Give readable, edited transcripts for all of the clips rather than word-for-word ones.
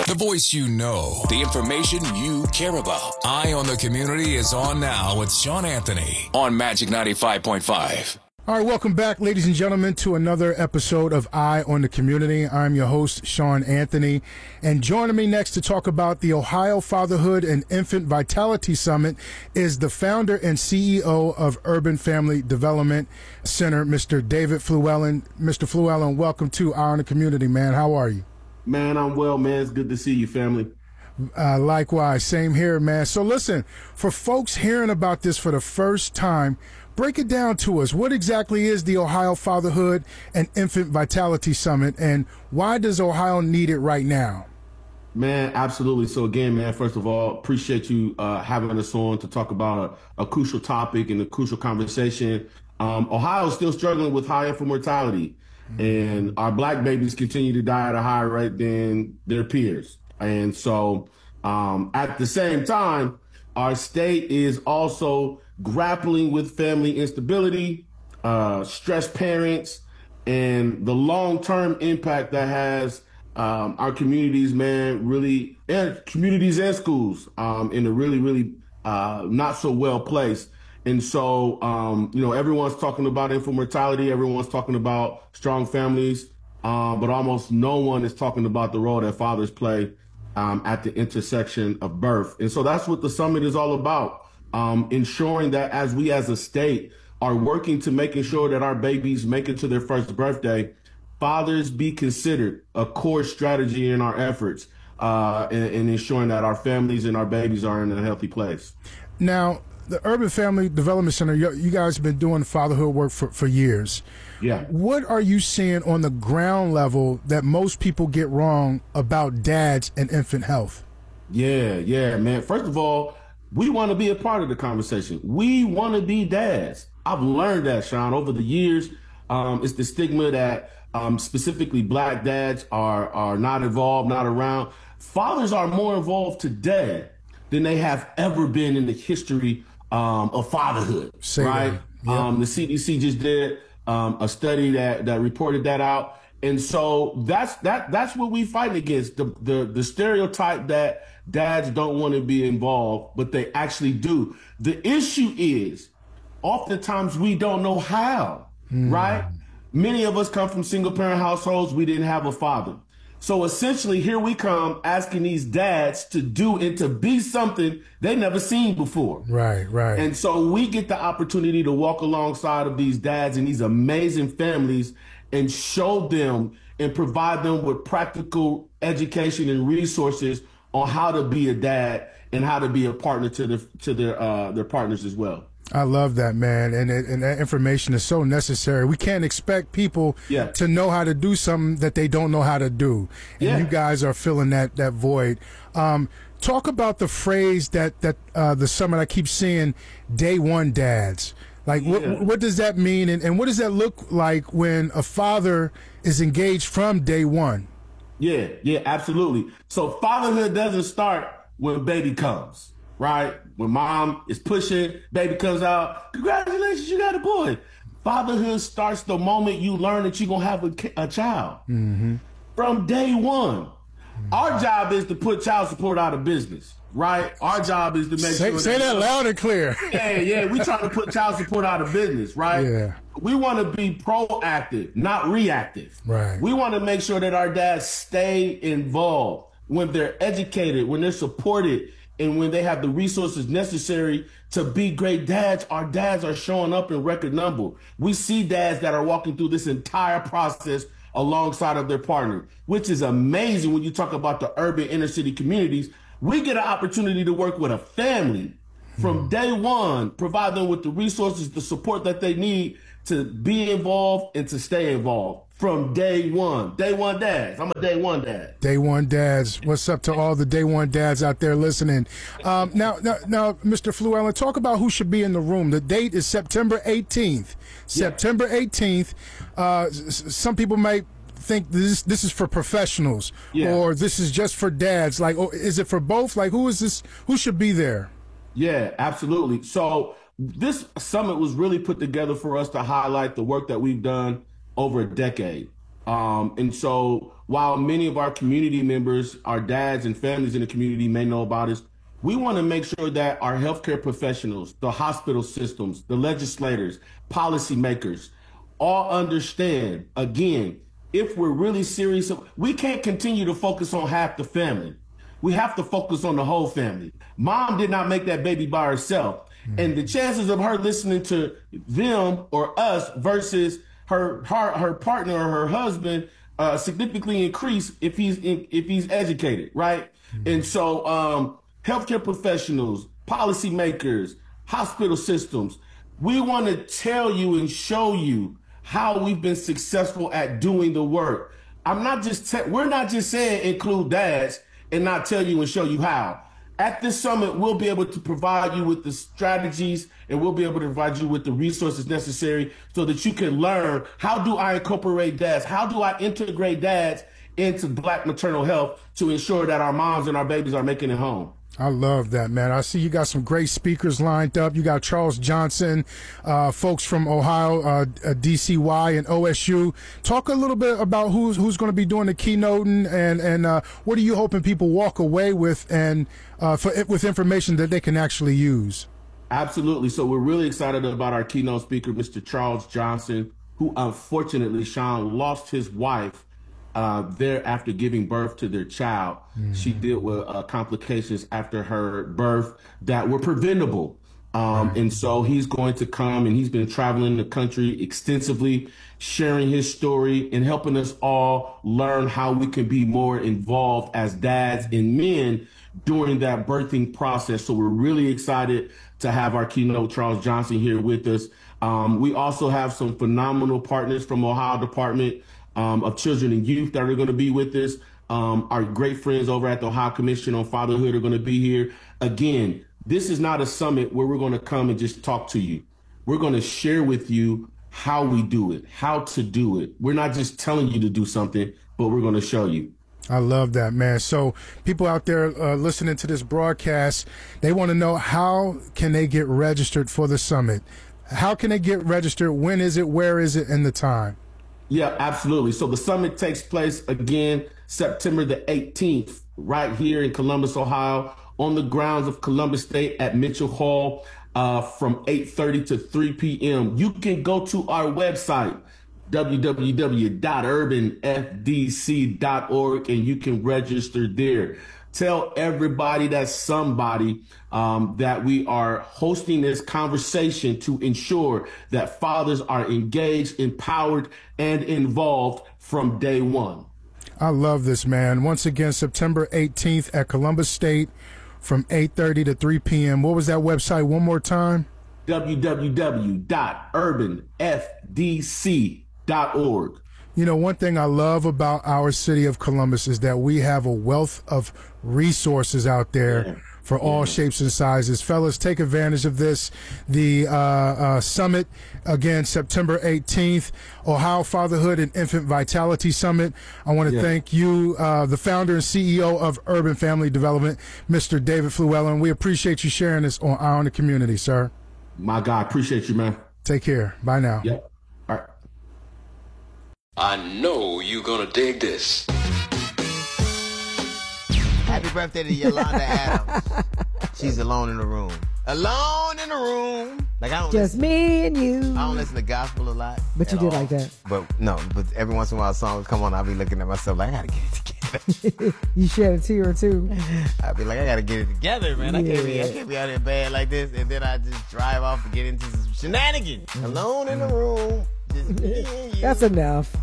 The voice you know, the information you care about. Eye on the Community is on now with Sean Anthony on Magic 95.5. All right, welcome back, ladies and gentlemen, to another episode of Eye on the Community. I'm your host, Sean Anthony, and joining me next to talk about the Ohio Fatherhood and Infant Vitality Summit is the founder and CEO of Urban Family Development Center, Mr. David Fluellen. Mr. Fluellen, welcome to Eye on the Community, man. How are you? Man, I'm well, man. It's good to see you, family. Likewise, same here, man. So listen, for folks hearing about this for the first time, break it down to us. What exactly is the Ohio Fatherhood and Infant Vitality Summit, and why does Ohio need it right now? Man, absolutely. So again, man, first of all, appreciate you having us on to talk about a crucial topic and a crucial conversation. Ohio is still struggling with high infant mortality, and our Black babies continue to die at a higher rate than their peers. And so at the same time, our state is also grappling with family instability, stressed parents, and the long-term impact that has our communities, man, really, and communities and schools in a really not so well placed. And so, everyone's talking about infant mortality, everyone's talking about strong families, but almost no one is talking about the role that fathers play at the intersection of birth. And so that's what the summit is all about. Ensuring that as we as a state are working to making sure that our babies make it to their first birthday, fathers be considered a core strategy in our efforts in ensuring that our families and our babies are in a healthy place. Now, the Urban Family Development Center, you guys have been doing fatherhood work for years. Yeah. What are you seeing on the ground level that most people get wrong about dads and infant health? Yeah, man. First of all, we want to be a part of the conversation. We want to be dads. I've learned that, Sean, over the years. It's the stigma that specifically Black dads are not involved, not around. Fathers are more involved today than they have ever been in the history of fatherhood, right? Yep. The CDC just did a study that reported that out. And so that's what we fight against, the stereotype that dads don't want to be involved, but they actually do. The issue is oftentimes we don't know how, right? Many of us come from single parent households. We didn't have a father. So essentially here we come asking these dads to do and to be something they never seen before. Right. And so we get the opportunity to walk alongside of these dads and these amazing families and show them and provide them with practical education and resources on how to be a dad and how to be a partner to their partners as well. I love that, man, and that information is so necessary. We can't expect people to know how to do something that they don't know how to do, and you guys are filling that void. Talk about the phrase that the summit I keep seeing, day one dads. Like, what does that mean, and what does that look like when a father is engaged from day one? Yeah, absolutely. So fatherhood doesn't start when baby comes, right? When mom is pushing, baby comes out, congratulations, you got a boy. Fatherhood starts the moment you learn that you're going to have a child. Mm-hmm. From day one. Our job is to put child support out of business, right? Our job is to make sure say that loud and clear. Yeah, we trying to put child support out of business, right? Yeah. We want to be proactive, not reactive. Right. We want to make sure that our dads stay involved when they're educated, when they're supported, and when they have the resources necessary to be great dads. Our dads are showing up in record number. We see dads that are walking through this entire process alongside of their partner, which is amazing when you talk about the urban inner city communities. We get an opportunity to work with a family from day one, provide them with the resources, the support that they need to be involved and to stay involved from day one. Day one dads. I'm a day one dad. Day one dads. What's up to all the day one dads out there listening? Now, Mr. Fluellen, talk about who should be in the room. The date is September 18th. September 18th. Some people might think this is for professionals or this is just for dads. Like, is it for both? Like, who is this? Who should be there? Yeah, absolutely. So this summit was really put together for us to highlight the work that we've done over a decade. And so while many of our community members, our dads and families in the community may know about us, we want to make sure that our healthcare professionals, the hospital systems, the legislators, policymakers, all understand, again, if we're really serious, we can't continue to focus on half the family. We have to focus on the whole family. Mom did not make that baby by herself. And the chances of her listening to them or us versus her partner or her husband significantly increase if he's educated, right? And so healthcare professionals, policymakers, hospital systems, we want to tell you and show you how we've been successful at doing the work. We're not just saying include dads and not tell you and show you how. At this summit, we'll be able to provide you with the strategies and we'll be able to provide you with the resources necessary so that you can learn, how do I incorporate dads? How do I integrate dads into Black maternal health to ensure that our moms and our babies are making it home? I love that, man. I see you got some great speakers lined up. You got Charles Johnson, folks from Ohio, DCY and OSU. Talk a little bit about who's going to be doing the keynoting and what are you hoping people walk away with and with information that they can actually use? Absolutely. So we're really excited about our keynote speaker, Mr. Charles Johnson, who unfortunately, Sean, lost his wife there after giving birth to their child. She dealt with complications after her birth that were preventable. And so he's going to come, and he's been traveling the country extensively, sharing his story and helping us all learn how we can be more involved as dads and men during that birthing process. So we're really excited to have our keynote, Charles Johnson, here with us. We also have some phenomenal partners from Ohio Department of Children and Youth that are going to be with us. Our great friends over at the Ohio Commission on Fatherhood are going to be here. Again, this is not a summit where we're going to come and just talk to you. We're going to share with you how we do it, how to do it. We're not just telling you to do something, but we're going to show you. I love that, man. So people out there listening to this broadcast, they want to know, how can they get registered for the summit? How can they get registered? When is it? Where is it? And the time? Yeah, absolutely. So the summit takes place again September the 18th, right here in Columbus, Ohio, on the grounds of Columbus State at Mitchell Hall from 8:30 to 3 p.m. You can go to our website, www.urbanfdc.org, and you can register there. Tell everybody that's somebody that we are hosting this conversation to ensure that fathers are engaged, empowered, and involved from day one. I love this, man. Once again, September 18th at Columbus State from 8:30 to 3 p.m. What was that website one more time? www.urbanfdc.org. You know, one thing I love about our city of Columbus is that we have a wealth of resources out there for all shapes and sizes. Fellas, take advantage of this. The summit, again, September 18th, Ohio Fatherhood and Infant Vitality Summit. I want to thank you, the founder and CEO of Urban Family Development, Mr. David Fluellen. We appreciate you sharing this on Eye on the Community, sir. My God, appreciate you, man. Take care. Bye now. Yep. All right. I know you're gonna dig this. Happy birthday to Yolanda Adams. She's alone in the room. Alone in the room. Like, I don't just me and you. I don't listen to gospel a lot. But you did like that. But every once in a while songs come on, I'll be looking at myself like, I gotta get it together. You shed a tear or two. I'll be like, I gotta get it together, man. I can't be out here bad like this, and then I just drive off and get into some shenanigans. Alone in the room. Just me and you. That's enough.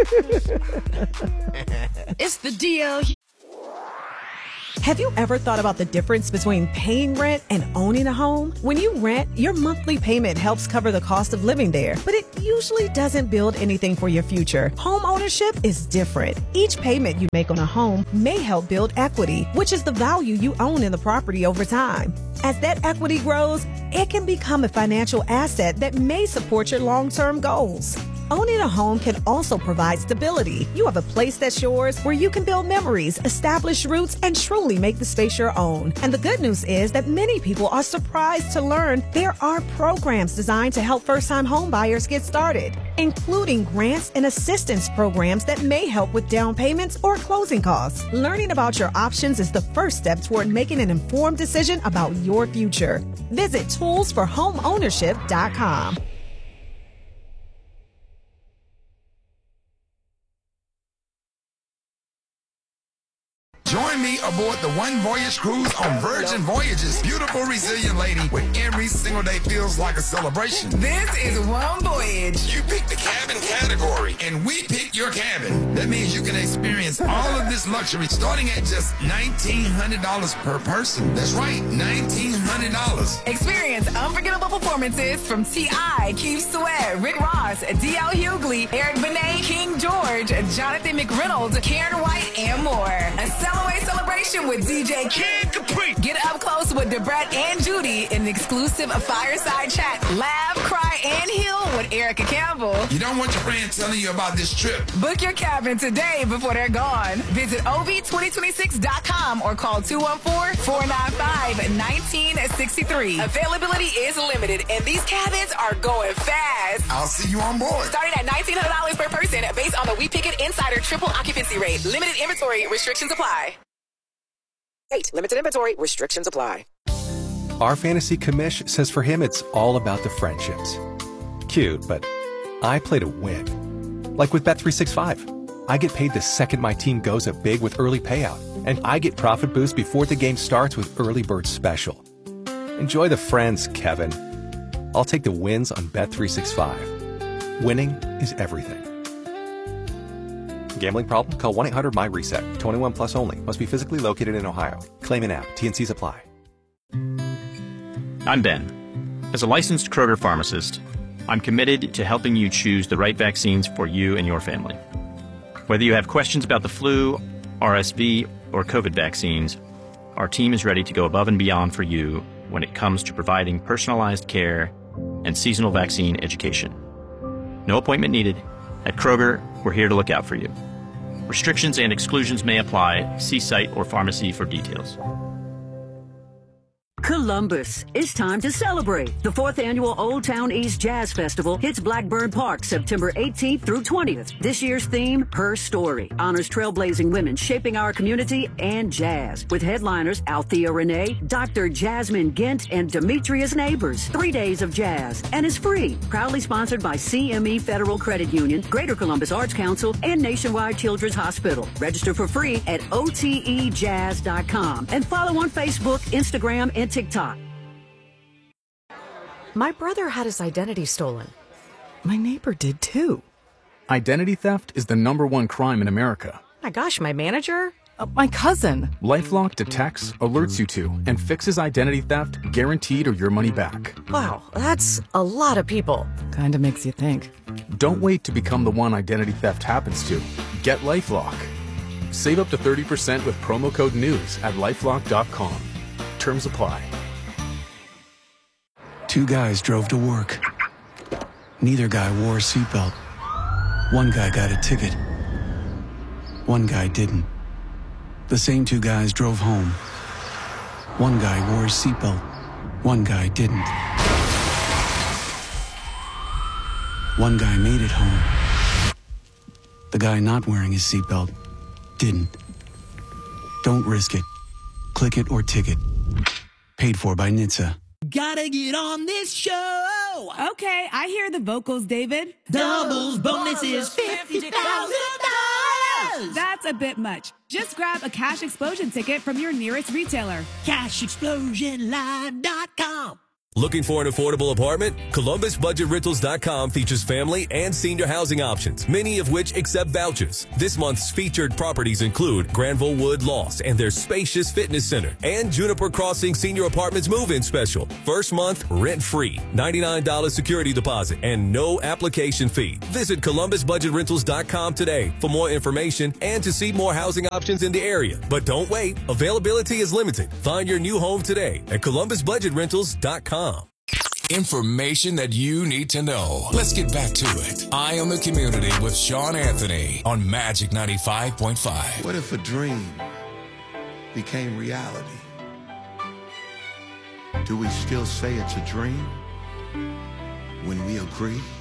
It's the DL. Have you ever thought about the difference between paying rent and owning a home? When you rent, your monthly payment helps cover the cost of living there, but it usually doesn't build anything for your future. Home ownership is different. Each payment you make on a home may help build equity, which is the value you own in the property over time. As that equity grows, it can become a financial asset that may support your long-term goals. Owning a home can also provide stability. You have a place that's yours where you can build memories, establish roots, and truly make the space your own. And the good news is that many people are surprised to learn there are programs designed to help first-time home buyers get started, including grants and assistance programs that may help with down payments or closing costs. Learning about your options is the first step toward making an informed decision about your future. Visit toolsforhomeownership.com. Join me aboard the One Voyage Cruise on Virgin Voyages. Beautiful, resilient lady with every single day feels like a celebration. This is One Voyage. You pick the cabin category, and we pick your cabin. That means you can experience all of this luxury starting at just $1,900 per person. That's right, $1,900. Experience unforgettable performances from T.I., Keith Sweat, Rick Ross, D.L. Hughley, Eric Benet, King George, Jonathan McReynolds, Karen White, and more. A celebration with DJ Kid Capri. Get up close with Debrett and Judy in an exclusive fireside chat. Laugh, cry, and heal with Erica Campbell. You don't want your friend telling you about this trip. Book your cabin today before they're gone. Visit OV2026.com or call 214-495-1963. Availability is limited, and these cabins are going fast. I'll see you on board. Starting at $1,900 per person based on the We Pick It Insider triple occupancy rate. Limited inventory restrictions apply. Limited inventory restrictions apply. Our fantasy commish says for him it's all about the friendships. Cute, but I play to win. Like with Bet365. I get paid the second my team goes up big with early payout. And I get profit boost before the game starts with Early Bird Special. Enjoy the friends, Kevin. I'll take the wins on Bet365. Winning is everything. Gambling problem? Call 1-800-MY-RESET. 21 plus only. Must be physically located in Ohio. Claim in app. T&Cs apply. I'm Ben. As a licensed Kroger pharmacist, I'm committed to helping you choose the right vaccines for you and your family. Whether you have questions about the flu, RSV, or COVID vaccines, our team is ready to go above and beyond for you when it comes to providing personalized care and seasonal vaccine education. No appointment needed. At Kroger, we're here to look out for you. Restrictions and exclusions may apply. See site or pharmacy for details. Columbus. It's time to celebrate. The 4th annual Old Town East Jazz Festival hits Blackbird Park September 18th through 20th. This year's theme, Her Story, honors trailblazing women shaping our community and jazz. With headliners Althea Renee, Dr. Jasmine Gint, and Demetrius Neighbors. 3 days of jazz and is free. Proudly sponsored by CME Federal Credit Union, Greater Columbus Arts Council, and Nationwide Children's Hospital. Register for free at otejazz.com and follow on Facebook, Instagram, and TikTok. My brother had his identity stolen. My neighbor did too. Identity theft is the #1 crime in America. My gosh, my manager? My cousin. LifeLock detects, alerts you to, and fixes identity theft guaranteed or your money back. Wow, that's a lot of people. Kinda makes you think. Don't wait to become the one identity theft happens to. Get LifeLock. Save up to 30% with promo code NEWS at LifeLock.com. Terms apply. 2 guys drove to work. Neither guy wore a seatbelt. One guy got a ticket. One guy didn't. The same 2 guys drove home. One guy wore his seatbelt. One guy didn't. One guy made it home. The guy not wearing his seatbelt didn't. Don't risk it. Click it or ticket. Paid for by NHTSA. Gotta get on this show. Okay, I hear the vocals, David. Doubles bonuses, $50,000. That's a bit much. Just grab a Cash Explosion ticket from your nearest retailer. CashExplosionLive.com. Looking for an affordable apartment? ColumbusBudgetRentals.com features family and senior housing options, many of which accept vouchers. This month's featured properties include Granville Wood Lost and their spacious fitness center, and Juniper Crossing Senior Apartments move-in special. First month, rent-free, $99 security deposit, and no application fee. Visit ColumbusBudgetRentals.com today for more information and to see more housing options in the area. But don't wait. Availability is limited. Find your new home today at ColumbusBudgetRentals.com. Information that you need to know. Let's get back to it. Eye on the Community with Sean Anthony on Magic 95.5. What if a dream became reality? Do we still say it's a dream when we agree?